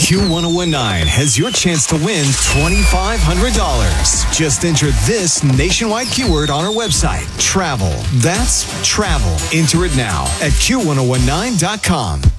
Q1019 has your chance to win $2,500. Just enter this nationwide keyword on our website, travel. That's travel. Enter it now at Q1019.com.